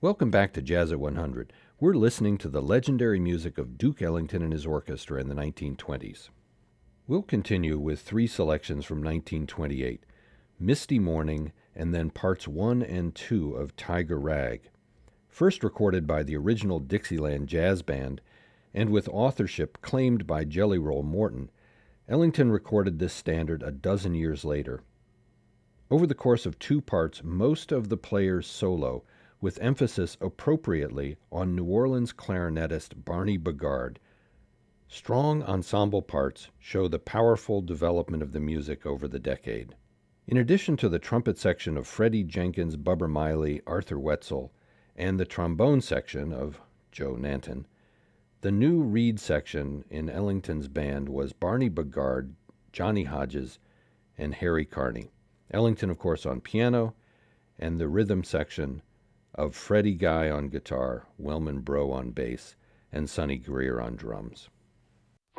Welcome back to Jazz at 100. We're listening to the legendary music of Duke Ellington and his orchestra in the 1920s. We'll continue with three selections from 1928, Misty Morning, and then parts 1 and 2 of Tiger Rag. First recorded by the original Dixieland Jazz Band, and with authorship claimed by Jelly Roll Morton, Ellington recorded this standard a dozen years later. Over the course of two parts, most of the players solo, with emphasis appropriately on New Orleans clarinetist Barney Bigard. Strong ensemble parts show the powerful development of the music over the decade. In addition to the trumpet section of Freddie Jenkins, Bubber Miley, Arthur Wetzel, and the trombone section of Joe Nanton, the new reed section in Ellington's band was Barney Bigard, Johnny Hodges, and Harry Carney. Ellington, of course, on piano, and the rhythm section of Freddie Guy on guitar, Wellman Breaux on bass, and Sonny Greer on drums.